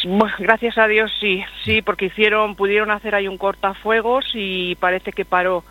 Bueno, gracias a Dios sí, porque pudieron hacer ahí un cortafuegos y parece que paró.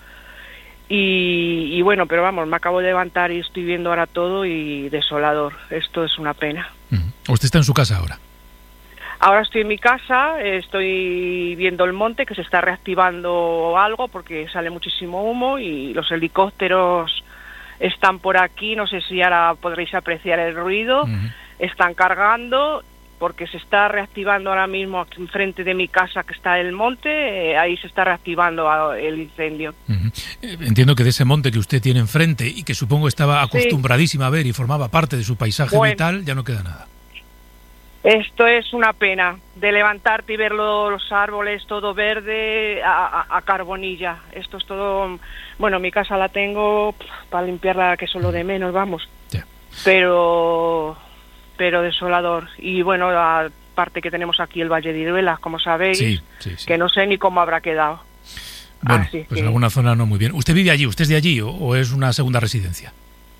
Y bueno, pero vamos, me acabo de levantar y estoy viendo ahora todo y desolador. Esto es una pena. ¿Usted está en su casa ahora? Ahora estoy en mi casa, estoy viendo el monte, que se está reactivando algo porque sale muchísimo humo y los helicópteros están por aquí, no sé si ahora podréis apreciar el ruido, están cargando porque se está reactivando ahora mismo aquí enfrente de mi casa, que está el monte, ahí se está reactivando el incendio. Entiendo que de ese monte que usted tiene enfrente y que supongo estaba acostumbradísima a ver y formaba parte de su paisaje vital, ya no queda nada. Esto es una pena, de levantarte y ver los árboles todo verde a carbonilla. Esto es todo... Bueno, mi casa la tengo para limpiarla, que es lo de menos, vamos. Yeah. Pero desolador. Y bueno, aparte que tenemos aquí el Valle de Iruelas, como sabéis, que no sé ni cómo habrá quedado. Bueno, pues en alguna zona no muy bien. ¿Usted vive allí? ¿Usted es de allí o es una segunda residencia?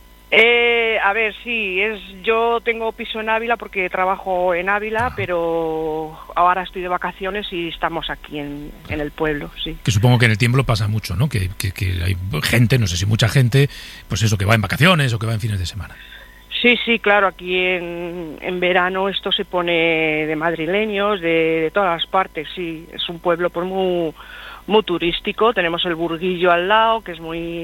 A ver, sí, yo tengo piso en Ávila porque trabajo en Ávila, pero ahora estoy de vacaciones y estamos aquí en el pueblo, sí. Que supongo que en el tiempo pasa mucho, ¿no? Que hay gente, no sé si mucha gente, pues eso, que va en vacaciones o que va en fines de semana. Sí, claro, aquí en verano esto se pone de madrileños, de todas las partes, sí. Es un pueblo pues muy turístico, tenemos el Burguillo al lado, que es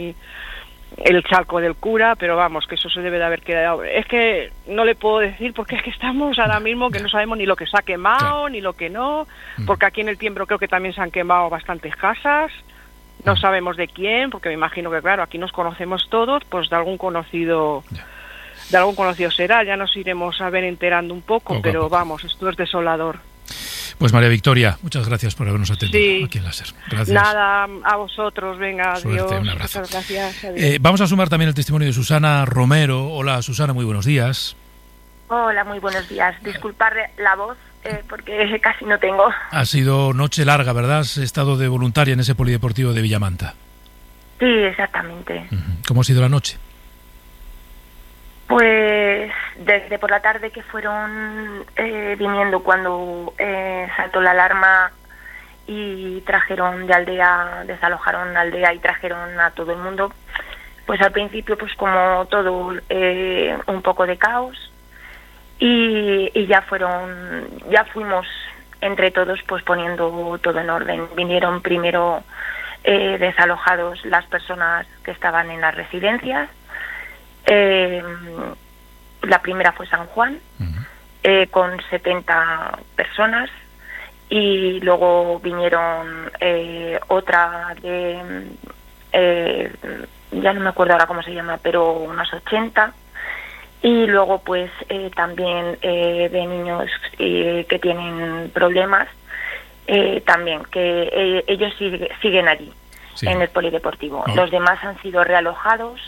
el Charco del Cura, pero vamos, que eso se debe de haber quedado. Es que no le puedo decir porque es que estamos ahora mismo que no sabemos ni lo que se ha quemado, ni lo que no, porque aquí en el Tiembro creo que también se han quemado bastantes casas, no sabemos de quién, porque me imagino que claro, aquí nos conocemos todos, pues de algún conocido será, ya nos iremos a ver enterando un poco, pero vamos, esto es desolador. Pues María Victoria, muchas gracias por habernos atendido aquí en Láser. Gracias. Nada, a vosotros, venga, suerte, adiós. Un abrazo. Muchas gracias. Adiós. Vamos a sumar también el testimonio de Susana Romero. Hola Susana, muy buenos días. Hola, muy buenos días. Disculpar la voz porque casi no tengo. Ha sido noche larga, ¿verdad? Has estado de voluntaria en ese polideportivo de Villamanta. Sí, exactamente. ¿Cómo ha sido la noche? Pues desde por la tarde que fueron viniendo cuando saltó la alarma y trajeron desalojaron la aldea y trajeron a todo el mundo, pues al principio pues como todo un poco de caos y ya fuimos entre todos pues poniendo todo en orden. Vinieron primero desalojados las personas que estaban en las residencias. La primera fue San Juan, con 70 personas, y luego vinieron otra de, ya no me acuerdo ahora cómo se llama, pero unas 80, y luego pues también de niños que tienen problemas, también, que ellos siguen allí, en el polideportivo. Los demás han sido realojados.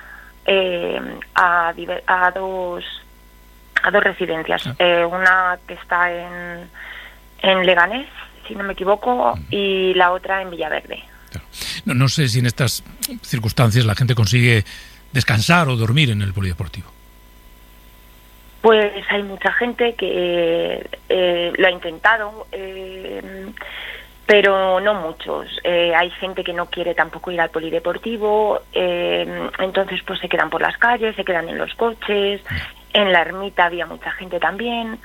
A dos residencias, una que está en Leganés, si no me equivoco, y la otra en Villaverde. No sé si en estas circunstancias la gente consigue descansar o dormir en el polideportivo. Pues hay mucha gente que lo ha intentado, pero no muchos. Hay gente que no quiere tampoco ir al polideportivo, entonces pues se quedan por las calles, se quedan en los coches. En la ermita había mucha gente también.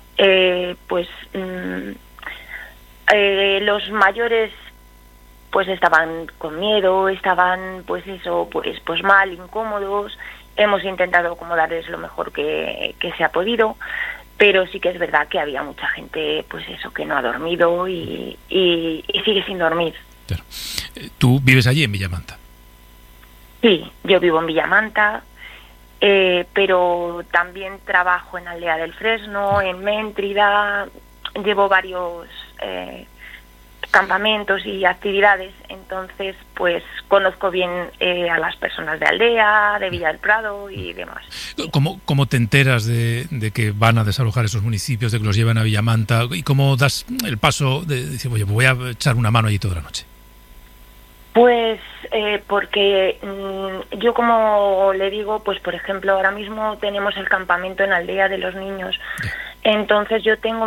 Los mayores pues estaban con miedo, estaban pues mal, incómodos. Hemos intentado como darles lo mejor que se ha podido, pero sí que es verdad que había mucha gente, pues eso, que no ha dormido y sigue sin dormir. Claro. ¿Tú vives allí en Villamanta? Sí, yo vivo en Villamanta, pero también trabajo en Aldea del Fresno, en Méntrida, llevo varios campamentos y actividades, entonces pues conozco bien a las personas de Aldea, de Villa del Prado y demás. ¿Cómo te enteras de que van a desalojar esos municipios, de que los llevan a Villamanta, y cómo das el paso de decir, oye, voy a echar una mano allí toda la noche? Pues porque yo, como le digo, pues por ejemplo ahora mismo tenemos el campamento en Aldea de los Niños, entonces yo tengo